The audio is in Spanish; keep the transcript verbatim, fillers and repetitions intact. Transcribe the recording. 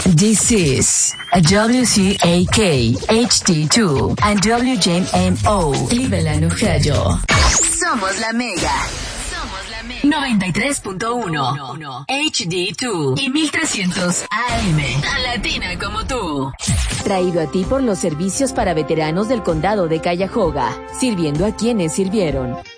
This is a W C A K, H D two, and W J M O, Cleveland, Ohio. Somos la Mega. Somos la Mega. noventa y tres punto uno, H D dos y mil trescientos A M. Tan latina como tú. Traído a ti por los servicios para veteranos del condado de Cuyahoga, sirviendo a quienes sirvieron.